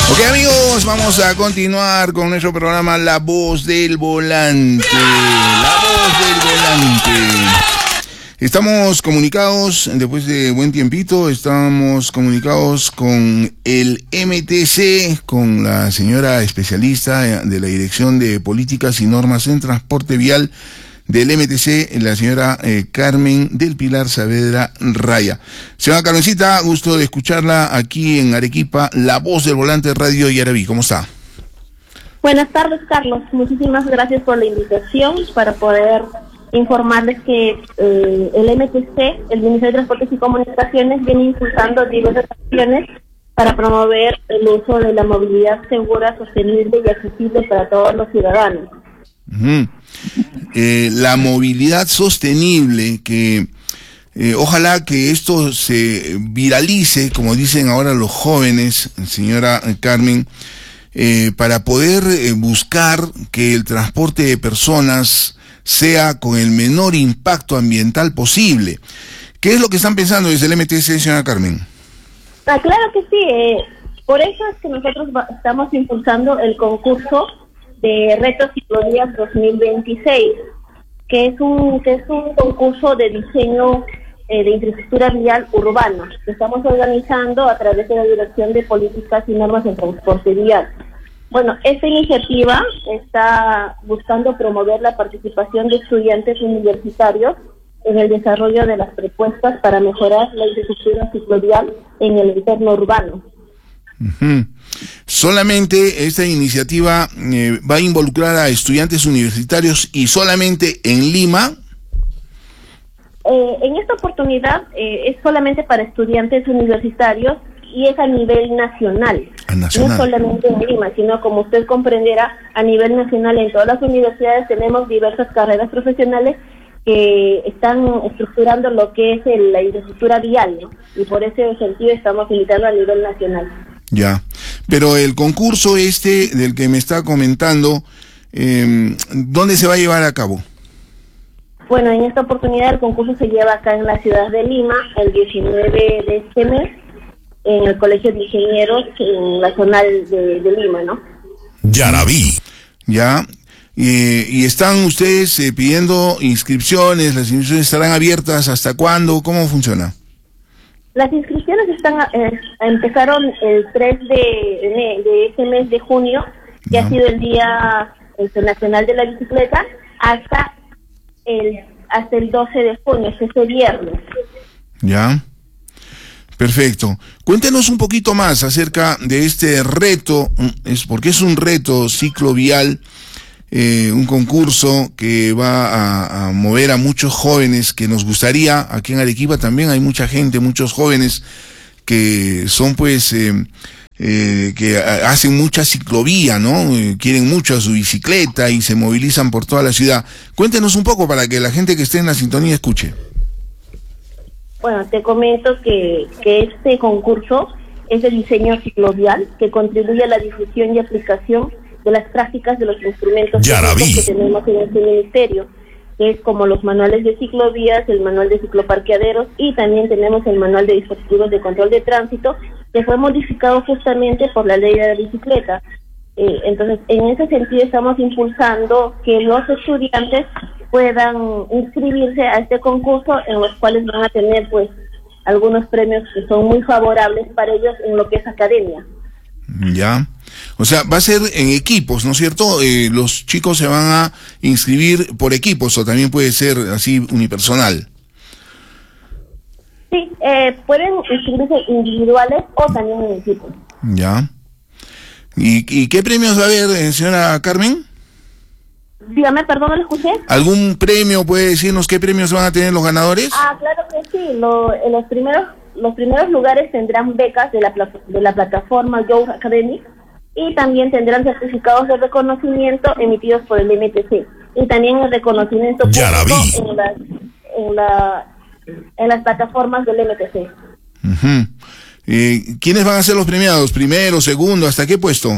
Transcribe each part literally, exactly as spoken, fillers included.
Ok, amigos, vamos a continuar con nuestro programa La Voz del Volante. La Voz del Volante. Estamos comunicados, después de buen tiempito, estamos comunicados con el M T C, con la señora especialista de la Dirección de Políticas y Normas en Transporte Vial del M T C, la señora eh, Carmen del Pilar Saavedra Raya. Señora Carmencita, gusto de escucharla aquí en Arequipa, La Voz del Volante Radio Yaraví. ¿Cómo está? Buenas tardes, Carlos. Muchísimas gracias por la invitación para poder informarles que eh, el M T C, el Ministerio de Transportes y Comunicaciones, viene impulsando diversas acciones para promover el uso de la movilidad segura, sostenible y accesible para todos los ciudadanos. Uh-huh. Eh, la movilidad sostenible, que eh, ojalá que esto se viralice, como dicen ahora los jóvenes, señora Carmen, eh, para poder eh, buscar que el transporte de personas sea con el menor impacto ambiental posible. ¿Qué es lo que están pensando desde el M T C, señora Carmen? Ah, claro que sí. Eh, por eso es que nosotros estamos impulsando el concurso de Retos Ciclovías dos mil veintiséis, que es un que es un concurso de diseño eh, de infraestructura vial urbana que estamos organizando a través de la Dirección de Políticas y Normas en Transporte Vial. Bueno, esta iniciativa está buscando promover la participación de estudiantes universitarios en el desarrollo de las propuestas para mejorar la infraestructura ciclovial en el entorno urbano. Uh-huh. Solamente esta iniciativa eh, va a involucrar a estudiantes universitarios y solamente en Lima. Eh, en esta oportunidad eh, es solamente para estudiantes universitarios y es a nivel nacional. A nacional. No solamente en Lima, sino como usted comprenderá, a nivel nacional en todas las universidades tenemos diversas carreras profesionales que están estructurando lo que es el, la infraestructura vial, ¿no? Y por ese sentido estamos invitando a nivel nacional. Ya, pero el concurso este del que me está comentando, eh, ¿dónde se va a llevar a cabo? Bueno, en esta oportunidad el concurso se lleva acá en la ciudad de Lima, el diecinueve de este mes, en el Colegio de Ingenieros, en la zona de, de Lima, ¿no? Yaraví. Ya, eh, y están ustedes eh, pidiendo inscripciones, las inscripciones estarán abiertas, ¿hasta cuándo? ¿Cómo funciona? Las inscripciones están eh, empezaron el tres de, de este mes de junio, que no. ha sido el Día Internacional de la Bicicleta, hasta el hasta el doce de junio, este viernes. Ya, perfecto. Cuéntenos un poquito más acerca de este reto, es porque es un reto ciclovial, eh, un concurso que va a, a mover a muchos jóvenes que nos gustaría. Aquí en Arequipa también hay mucha gente, muchos jóvenes que son pues eh, eh, que hacen mucha ciclovía, ¿no? Eh, quieren mucho a su bicicleta y se movilizan por toda la ciudad. Cuéntenos un poco para que la gente que esté en la sintonía escuche. Bueno, te comento que, que este concurso es de diseño ciclovial que contribuye a la difusión y aplicación de las prácticas de los instrumentos que tenemos en este ministerio, que es como los manuales de ciclovías, el manual de cicloparqueaderos y también tenemos el manual de dispositivos de control de tránsito, que fue modificado justamente por la ley de la bicicleta. Eh, entonces, en ese sentido estamos impulsando que los estudiantes puedan inscribirse a este concurso, en los cuales van a tener pues algunos premios que son muy favorables para ellos en lo que es academia. Ya, o sea, va a ser en equipos, ¿no es cierto? Eh, los chicos se van a inscribir por equipos o también puede ser así unipersonal. Sí, eh, pueden inscribirse individuales o también en equipos. Ya. ¿Y, y qué premios va a haber, eh, señora Carmen? Dígame, perdón, ¿no lo escuché? ¿Algún premio? ¿Puede decirnos qué premios van a tener los ganadores? Ah, claro que sí. Lo, en los primeros los primeros lugares tendrán becas de la de la plataforma Youth Academy y también tendrán certificados de reconocimiento emitidos por el M T C y también el reconocimiento público en las en la en las plataformas del M T C. Uh-huh. eh, ¿Quiénes van a ser los premiados? ¿Primero, segundo? ¿Hasta qué puesto?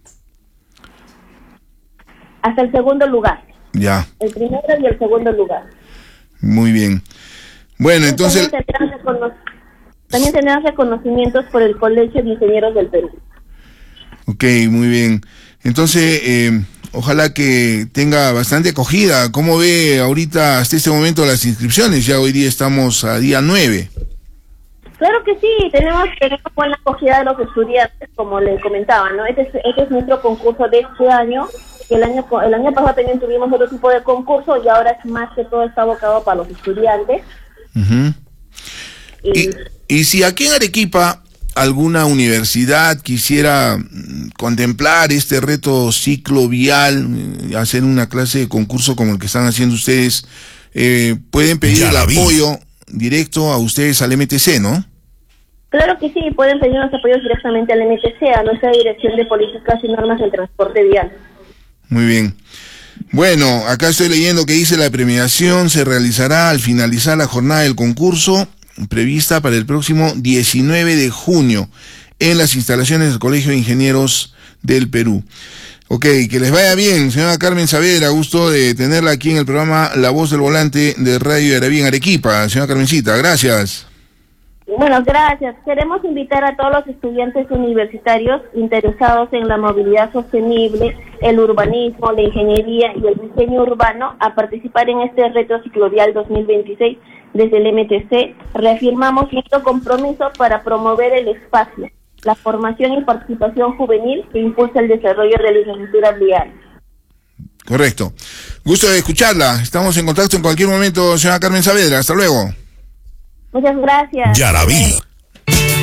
Hasta el segundo lugar. Ya. El primero y el segundo lugar. Muy bien. Bueno, y entonces... También tendrán, recono... también tendrán reconocimientos por el Colegio de Ingenieros del Perú. Ok, muy bien. Entonces, eh, ojalá que tenga bastante acogida. ¿Cómo ve ahorita hasta este momento las inscripciones? Ya hoy día estamos a día nueve. Claro que sí, tenemos, tenemos buena acogida de los estudiantes, como les comentaba, ¿no? Este es, este es nuestro concurso de este año. El año el año pasado también tuvimos otro tipo de concurso y ahora es más que todo está abocado para los estudiantes. Uh-huh. y, y, y si aquí en Arequipa alguna universidad quisiera contemplar este reto ciclovial, hacer una clase de concurso como el que están haciendo ustedes, eh, pueden pedir el apoyo directo a ustedes al M T C, ¿no? Claro que sí, pueden pedir los apoyos directamente al M T C, a nuestra Dirección de Políticas y Normas del Transporte Vial. Muy bien. Bueno, acá estoy leyendo que dice la premiación se realizará al finalizar la jornada del concurso prevista para el próximo diecinueve de junio en las instalaciones del Colegio de Ingenieros del Perú. Ok, que les vaya bien, señora Carmen Saavedra, gusto de tenerla aquí en el programa La Voz del Volante de Radio Yaraví en Arequipa. Señora Carmencita, gracias. Bueno, gracias. Queremos invitar a todos los estudiantes universitarios interesados en la movilidad sostenible, el urbanismo, la ingeniería y el diseño urbano a participar en este reto ciclovial dos mil veintiséis desde el M T C. Reafirmamos nuestro compromiso para promover el espacio, la formación y participación juvenil que impulsa el desarrollo de la infraestructura vial. Correcto. Gusto de escucharla. Estamos en contacto en cualquier momento, señora Carmen Saavedra. Hasta luego. Muchas gracias. Yaraví.